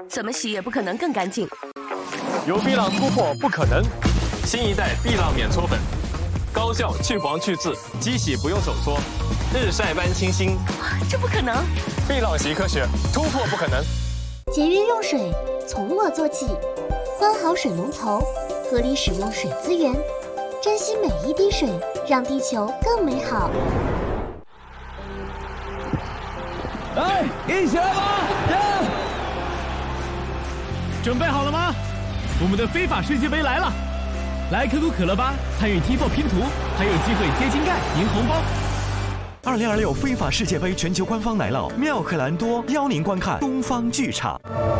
怎么洗也不可能更干净。 有碧浪突破不可能，新一代碧浪免搓粉，高效去黄去渍，机洗不用手搓，日晒般清新。 这不可能！ 碧浪洗科学，突破不可能。 节约用水，从我做起，关好水龙头，合理使用水资源，珍惜每一滴水，让地球更美好。 哎，一起来吧！ 准备好了吗？我们的非法世界杯来了！来可口可乐吧，参与 T4 拼图，还有机会接金盖、赢红包。 2026非法世界杯全球官方来了，妙可蓝多邀您观看东方剧场。